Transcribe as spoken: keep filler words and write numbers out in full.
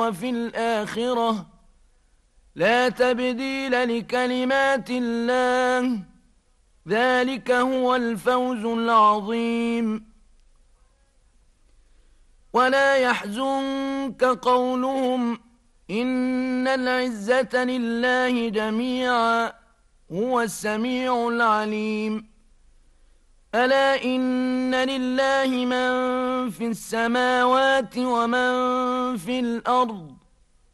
وفي الآخرة لا تبديل لكلمات الله ذلك هو الفوز العظيم. ولا يحزنك قولهم إن العزة لله جميعا هو السميع العليم. ألا إن لله من في السماوات ومن في الأرض